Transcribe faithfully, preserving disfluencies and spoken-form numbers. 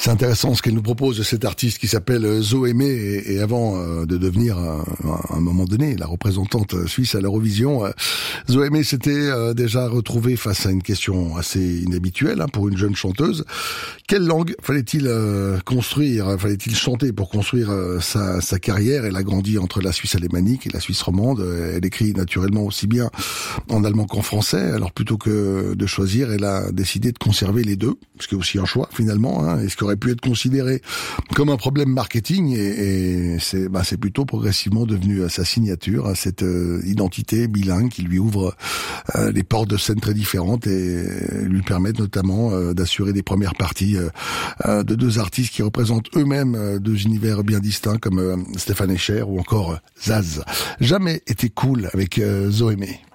C'est intéressant ce qu'elle nous propose, cet artiste qui s'appelle Zoémé, et, et avant euh, de devenir à un moment donné la représentante suisse à l'Eurovision, euh, Zoémé s'était euh, déjà retrouvée face à une question assez inhabituelle hein, pour une jeune chanteuse. Quelle langue fallait-il euh, construire, fallait-il chanter pour construire euh, sa, sa carrière? Elle a grandi entre la Suisse alémanique et la Suisse romande. Elle écrit naturellement aussi bien en allemand qu'en français. Alors plutôt que de choisir, elle a décidé de conserver les deux, ce qui est aussi un choix finalement, hein, et ce qui aurait pu être considéré comme un problème marketing, et, et c'est, bah, c'est plutôt progressivement devenu sa signature, hein, cette euh, identité bilingue qui lui ouvre euh, les portes de scènes très différentes et lui permettent notamment euh, d'assurer des premières parties euh, euh, de deux artistes qui représentent eux-mêmes euh, deux univers bien distincts comme euh, Stéphane Escher ou encore euh, Zaz. Jamais été cool avec euh, Zoémé.